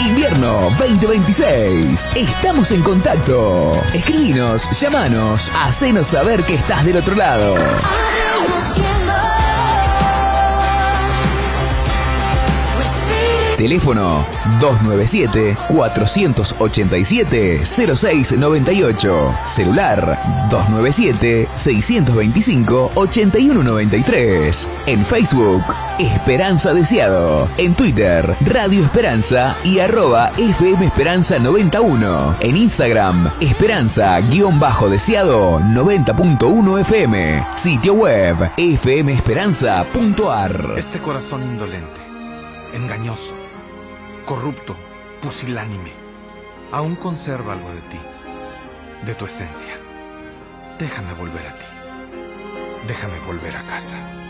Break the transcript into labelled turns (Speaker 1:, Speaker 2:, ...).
Speaker 1: Invierno 2026. Estamos en contacto. Escribinos, llamanos, hacenos saber que estás del otro lado. Teléfono 297-487-0698. Celular 297-625-8193. En Facebook, Esperanza Deseado. En Twitter, Radio Esperanza y @FM Esperanza 91. En Instagram, Esperanza-Deseado 90.1 FM. Sitio web, fmesperanza.ar.
Speaker 2: Este corazón indolente, engañoso, corrupto, pusilánime, aún conserva algo de ti, de tu esencia. Déjame volver a ti. Déjame volver a casa.